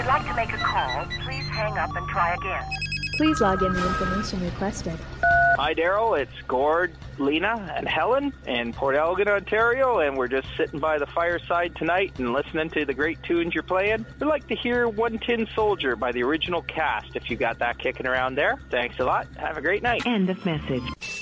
you'd like to make a call, please hang up and try again. Please log in the information requested. Hi, Daryl. It's Gord, Lena, and Helen in Port Elgin, Ontario, and we're just sitting by the fireside tonight and listening to the great tunes you're playing. We'd like to hear One Tin Soldier by the original cast, if you got that kicking around there. Thanks a lot. Have a great night. End of message.